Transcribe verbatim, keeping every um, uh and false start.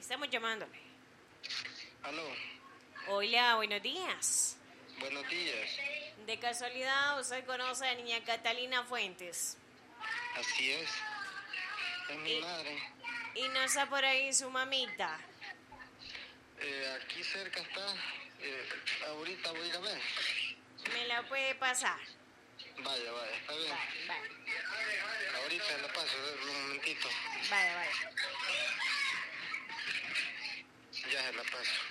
Estamos llamándole. Aló, Hola, buenos días. buenos días. De casualidad, ¿usted conoce a niña Catalina Fuentes? Así es. Es mi Y- madre. ¿Y no está por ahí su mamita? Eh, aquí cerca está. Eh, ahorita voy a ir a ver. ¿Me la puede pasar? Vaya, vaya, está bien. Vale, vale, Ahorita la paso, un momentito. vale, vale. Ya se la paso.